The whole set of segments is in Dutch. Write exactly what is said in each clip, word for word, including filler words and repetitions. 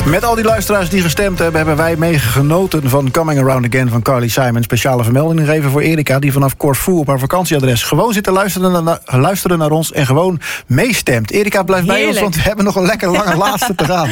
Met al die luisteraars die gestemd hebben, hebben wij meegenoten van Coming Around Again van Carly Simon. Speciale vermelding geven voor Erika, die vanaf Corfu op haar vakantieadres gewoon zit te luisteren naar, luisteren naar ons en gewoon meestemt. Erika, blijf Heerlijk. bij ons, want we hebben nog een lekker lange laatste te gaan.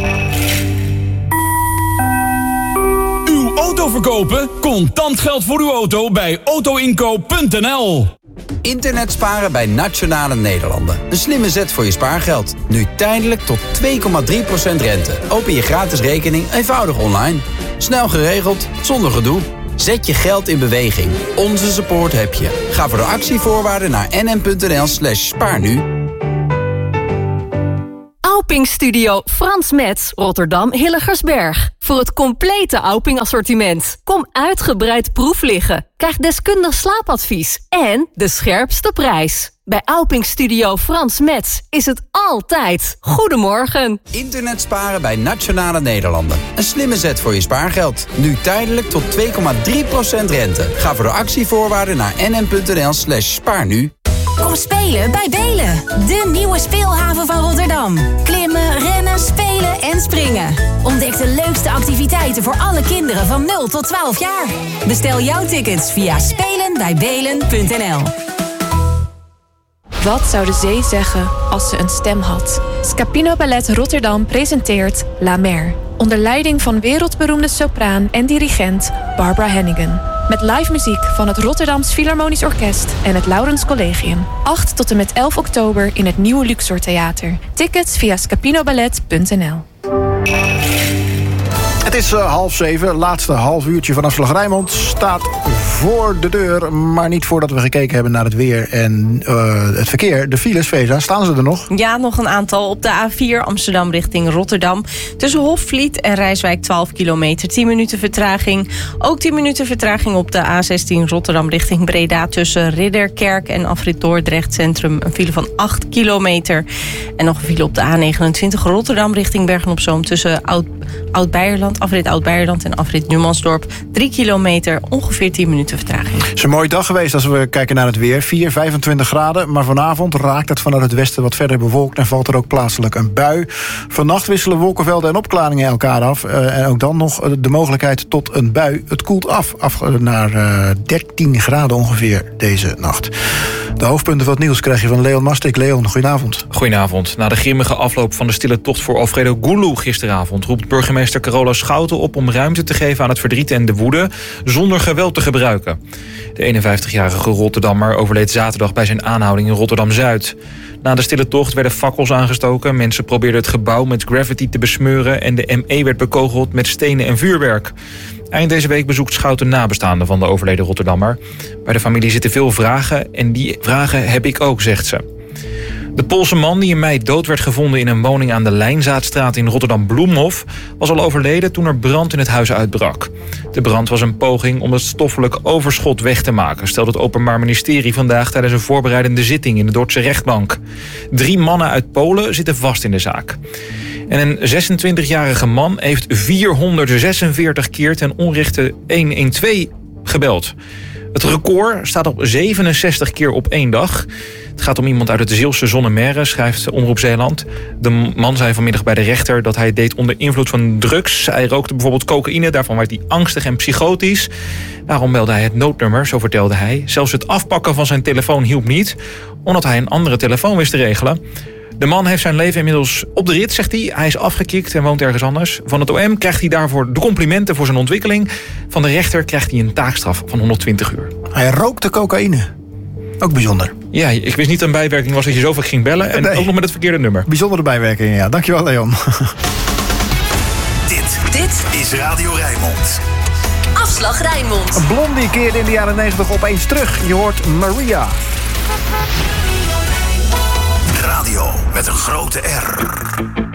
Uw auto verkopen? Contant geld voor uw auto bij autoinkoop punt n l. Internet sparen bij Nationale Nederlanden. Een slimme zet voor je spaargeld. Nu tijdelijk tot twee komma drie procent rente. Open je gratis rekening eenvoudig online. Snel geregeld, zonder gedoe. Zet je geld in beweging. Onze support heb je. Ga voor de actievoorwaarden naar n n punt n l slash spaar nu. Auping Studio Frans Metz, Rotterdam Hilligersberg. Voor het complete Auping assortiment. Kom uitgebreid proef liggen. Krijg deskundig slaapadvies. En de scherpste prijs. Bij Auping Studio Frans Metz is het altijd Goedemorgen. Internet sparen bij Nationale Nederlanden. Een slimme zet voor je spaargeld. Nu tijdelijk tot twee komma drie procent rente. Ga voor de actievoorwaarden naar n n punt n l slash spaar nu. Kom spelen bij Belen, de nieuwe speelhaven van Rotterdam. Klimmen, rennen, spelen en springen. Ontdek de leukste activiteiten voor alle kinderen van nul tot twaalf jaar. Bestel jouw tickets via spelen bij belen punt n l. Wat zou de zee zeggen als ze een stem had? Scapino Ballet Rotterdam presenteert La Mer. Onder leiding van wereldberoemde sopraan en dirigent Barbara Hannigan. Met live muziek van het Rotterdams Philharmonisch Orkest en het Laurens Collegium. acht tot en met elf oktober in het Nieuwe Luxor Theater. Tickets via scapinoballet punt n l. Het is uh, half zeven, laatste half uurtje van Afslag Rijnmond staat voor de deur. Maar niet voordat we gekeken hebben naar het weer en uh, het verkeer. De files, Feza, staan ze er nog? Ja, nog een aantal. Op de A vier Amsterdam richting Rotterdam. Tussen Hofvliet en Rijswijk twaalf kilometer, tien minuten vertraging. Ook tien minuten vertraging op de A zestien Rotterdam richting Breda. Tussen Ridderkerk en afrit Dordrecht Centrum. Een file van acht kilometer. En nog een file op de A negenentwintig Rotterdam richting Bergen-op-Zoom. Tussen Oud- Oud-Beijerland, afrit Oud-Beijerland en afrit Numansdorp. drie kilometer, ongeveer tien minuten vertraging. Het is een mooie dag geweest als we kijken naar het weer. vier, vijfentwintig graden, maar vanavond raakt het vanuit het westen wat verder bewolkt en valt er ook plaatselijk een bui. Vannacht wisselen wolkenvelden en opklaringen elkaar af. Uh, en ook dan nog de mogelijkheid tot een bui. Het koelt af, af naar uh, dertien graden ongeveer deze nacht. De hoofdpunten van het nieuws krijg je van Leon Mastik. Leon, goedenavond. Goedenavond. Na de grimmige afloop van de stille tocht voor Alfredo Gulu gisteravond roept burgemeester Carola Schouten op om ruimte te geven aan het verdriet en de woede zonder geweld te gebruiken. De eenenvijftigjarige Rotterdammer overleed zaterdag bij zijn aanhouding in Rotterdam-Zuid. Na de stille tocht werden fakkels aangestoken, mensen probeerden het gebouw met graffiti te besmeuren en de M E werd bekogeld met stenen en vuurwerk. Eind deze week bezoekt Schouten nabestaanden van de overleden Rotterdammer. Bij de familie zitten veel vragen en die vragen heb ik ook, zegt ze. De Poolse man die in mei dood werd gevonden in een woning aan de Lijnzaadstraat in Rotterdam-Bloemhof was al overleden toen er brand in het huis uitbrak. De brand was een poging om het stoffelijk overschot weg te maken, stelt het Openbaar Ministerie vandaag tijdens een voorbereidende zitting in de Dordtse rechtbank. Drie mannen uit Polen zitten vast in de zaak. En een zesentwintigjarige man heeft vierhonderdzesenveertig keer ten onrechte honderdtwaalf gebeld. Het record staat op zevenenzestig keer op één dag. Het gaat om iemand uit het Zeeuwse Zonnemerre, schrijft Omroep Zeeland. De man zei vanmiddag bij de rechter dat hij het deed onder invloed van drugs. Hij rookte bijvoorbeeld cocaïne, daarvan werd hij angstig en psychotisch. Daarom belde hij het noodnummer, zo vertelde hij. Zelfs het afpakken van zijn telefoon hielp niet, omdat hij een andere telefoon wist te regelen. De man heeft zijn leven inmiddels op de rit, zegt hij. Hij is afgekikt en woont ergens anders. Van het O M krijgt hij daarvoor de complimenten voor zijn ontwikkeling. Van de rechter krijgt hij een taakstraf van honderdtwintig uur. Hij rookte cocaïne. Ook bijzonder. Ja, ik wist niet dat een bijwerking was dat je zo vaak ging bellen. En nee. Ook nog met het verkeerde nummer. Bijzondere bijwerking, ja. Dankjewel, Leon. Dit, dit is Radio Rijnmond. Afslag Rijnmond. Blondie keerde in de jaren negentig opeens terug. Je hoort Maria. Radio met een grote R.